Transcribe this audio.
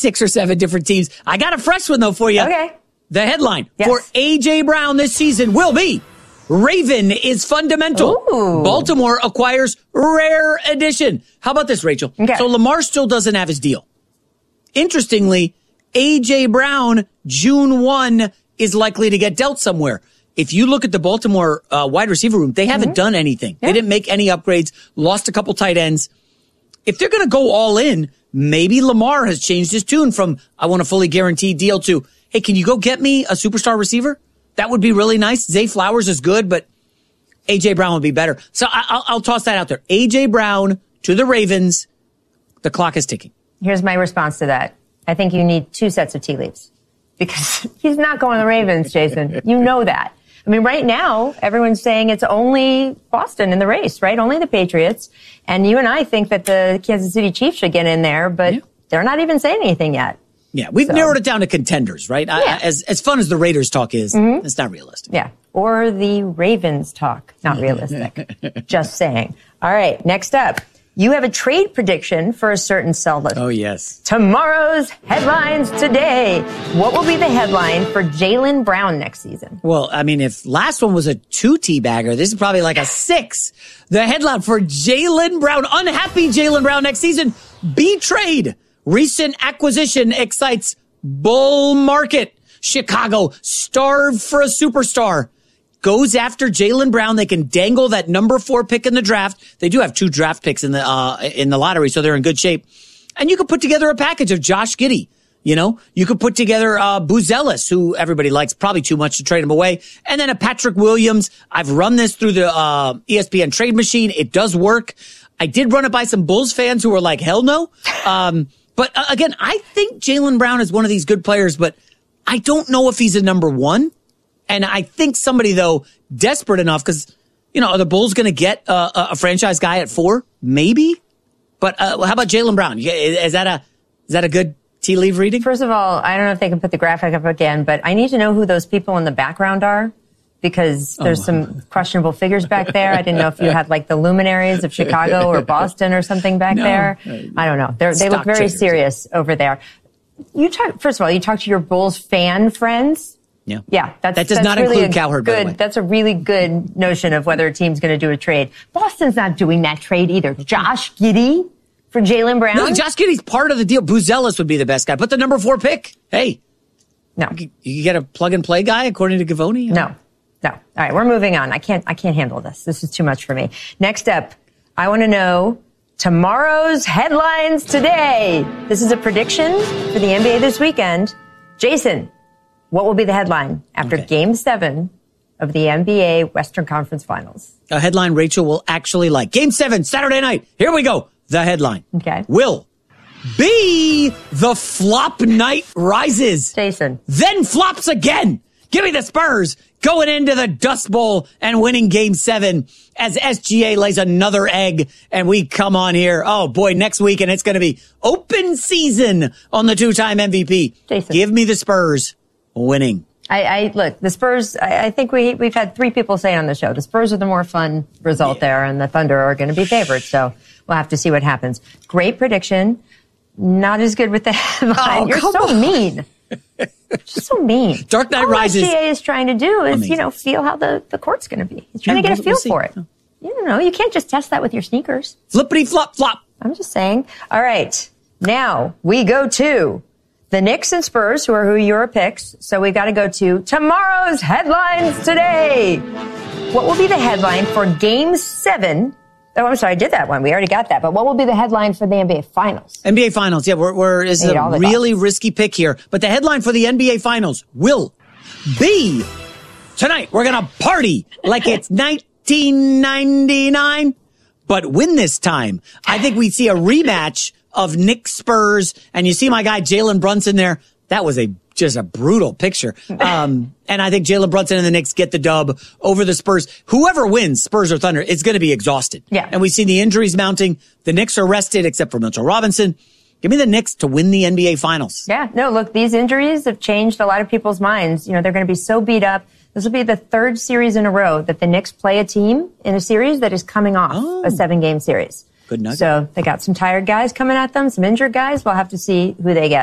6 or 7 different teams. I got a fresh one, though, for you. Okay. The headline for A.J. Brown this season will be Raven is fundamental. Ooh. Baltimore acquires rare edition. How about this, Rachel? Okay. So Lamar still doesn't have his deal. Interestingly, A.J. Brown, June 1, is likely to get dealt somewhere. If you look at the Baltimore wide receiver room, they haven't done anything. Yeah. They didn't make any upgrades, lost a couple tight ends. If they're going to go all in, maybe Lamar has changed his tune from, I want a fully guaranteed deal to, hey, can you go get me a superstar receiver? That would be really nice. Zay Flowers is good, but A.J. Brown would be better. So I'll toss that out there. A.J. Brown to the Ravens. The clock is ticking. Here's my response to that. I think you need 2 sets of tea leaves because he's not going to the Ravens, Jason. You know that. I mean, right now, everyone's saying it's only Boston in the race, right? Only the Patriots. And you and I think that the Kansas City Chiefs should get in there, but they're not even saying anything yet. Yeah, we've narrowed it down to contenders, right? Yeah. As fun as the Raiders talk is, it's not realistic. Yeah, or the Ravens talk, not realistic. Just saying. All right, next up. You have a trade prediction for a certain seller. Oh, yes. Tomorrow's headlines today. What will be the headline for Jaylen Brown next season? Well, I mean, if last one was a 2 teabagger, this is probably like a 6. The headline for Jaylen Brown, unhappy Jaylen Brown next season, B trade. Recent acquisition excites bull market. Chicago starved for a superstar. Goes after Jaylen Brown. They can dangle that number 4 pick in the draft. They do have 2 draft picks in the lottery, so they're in good shape. And you could put together a package of Josh Giddey. You know, you could put together Buzelis, who everybody likes, probably too much to trade him away. And then a Patrick Williams. I've run this through the ESPN trade machine. It does work. I did run it by some Bulls fans who were like, hell no. But again, I think Jaylen Brown is one of these good players, but I don't know if he's a number 1. And I think somebody, though, desperate enough, because, you know, are the Bulls going to get a franchise guy at 4? Maybe. But how about Jaylen Brown? Is that a good tea leaf reading? First of all, I don't know if they can put the graphic up again, but I need to know who those people in the background are, because there's some questionable figures back there. I didn't know if you had like the luminaries of Chicago or Boston or something back there. I don't know. They look very serious over there. First of all, you talk to your Bulls fan friends. Yeah. That does not really include Cowherd, by the way. That's a really good notion of whether a team's going to do a trade. Boston's not doing that trade either. Josh Giddey for Jaylen Brown? No, Josh Giddey's part of the deal. Buzelis would be the best guy. Put the number 4 pick. Hey. No. You get a plug-and-play guy, according to Gavoni? No. All right, we're moving on. I can't handle this. This is too much for me. Next up, I want to know tomorrow's headlines today. This is a prediction for the NBA this weekend. Jason, what will be the headline after Game 7 of the NBA Western Conference Finals? A headline Rachel will actually like. Game 7, Saturday night. Here we go. The headline. Okay. Will be the flop night rises. Jason. Then flops again. Give me the Spurs going into the Dust Bowl and winning Game 7 as SGA lays another egg and we come on here. Oh, boy, next week, and it's going to be open season on the 2-time MVP. Jason. Give me the Spurs winning. Look, the Spurs, I think we've had 3 people say on the show, the Spurs are the more fun result there, and the Thunder are going to be favored. So we'll have to see what happens. Great prediction. Not as good with the headline. You're so mean. Just so mean. Dark Knight Rises. All SGA is trying to do is, feel how the court's going to be. He's trying to get a feel for it. You don't know. You can't just test that with your sneakers. Flippity flop flop. I'm just saying. All right. Now we go to the Knicks and Spurs, who are your picks. So we got to go to tomorrow's headlines today. What will be the headline for Game 7? Oh, I'm sorry, I did that one. We already got that. But what will be the headline for the NBA Finals? NBA Finals, yeah, this is a really risky pick here. But the headline for the NBA Finals will be tonight. We're going to party like it's 1999, but win this time. I think we see a rematch of Knicks Spurs, and you see my guy Jalen Brunson there. That was just a brutal picture. And I think Jalen Brunson and the Knicks get the dub over the Spurs. Whoever wins, Spurs or Thunder, is going to be exhausted. Yeah. And we see the injuries mounting. The Knicks are rested except for Mitchell Robinson. Give me the Knicks to win the NBA Finals. Yeah. No, look, these injuries have changed a lot of people's minds. They're going to be so beat up. This will be the 3rd series in a row that the Knicks play a team in a series that is coming off a 7-game series. Good nugget. So they got some tired guys coming at them, some injured guys. We'll have to see who they get.